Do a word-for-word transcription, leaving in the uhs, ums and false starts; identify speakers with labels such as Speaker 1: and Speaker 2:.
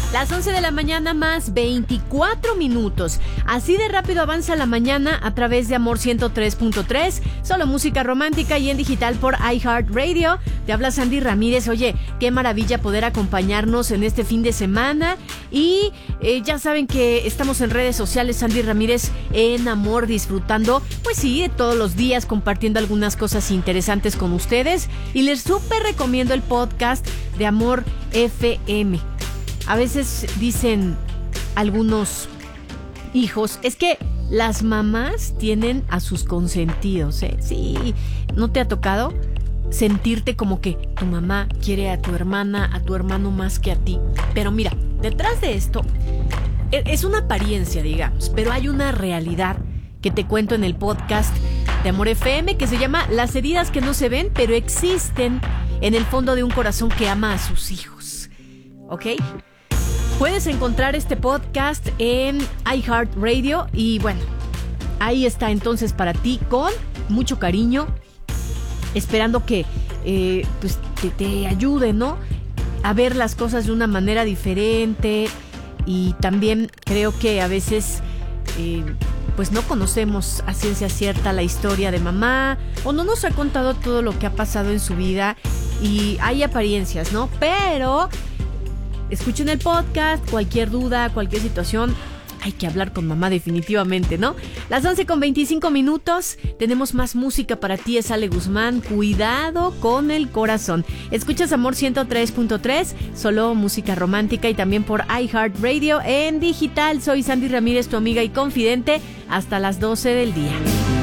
Speaker 1: Las once de la mañana más veinticuatro minutos. Así de rápido avanza la mañana a través de Amor ciento tres punto tres, solo música romántica y en digital por iHeartRadio. Te habla Sandy Ramírez. Oye, qué maravilla poder acompañarnos en este fin de semana. Y eh, ya saben que estamos en redes sociales, Sandy Ramírez en Amor, disfrutando, pues sí, de todos los días, compartiendo algunas cosas interesantes con ustedes. Y les súper recomiendo el podcast de Amor F M. A veces dicen algunos hijos, es que las mamás tienen a sus consentidos, ¿eh? Sí, ¿no te ha tocado sentirte como que tu mamá quiere a tu hermana, a tu hermano más que a ti? Pero mira, detrás de esto es una apariencia, digamos, pero hay una realidad que te cuento en el podcast de Amor F M que se llama Las heridas que no se ven, pero existen en el fondo de un corazón que ama a sus hijos. ¿Ok? Puedes encontrar este podcast en iHeartRadio y bueno, ahí está entonces para ti con mucho cariño, esperando que eh, pues te, te ayude, ¿no?, a ver las cosas de una manera diferente. Y también creo que a veces eh, pues no conocemos a ciencia cierta la historia de mamá, o no nos ha contado todo lo que ha pasado en su vida y hay apariencias, ¿no? Pero escuchen el podcast, cualquier duda, cualquier situación, hay que hablar con mamá definitivamente, ¿no? Las once con veinticinco minutos, tenemos más música para ti, es Ale Guzmán, cuidado con el corazón. Escuchas Amor ciento tres punto tres, solo música romántica y también por iHeartRadio en digital. Soy Sandy Ramírez, tu amiga y confidente, hasta las doce del día.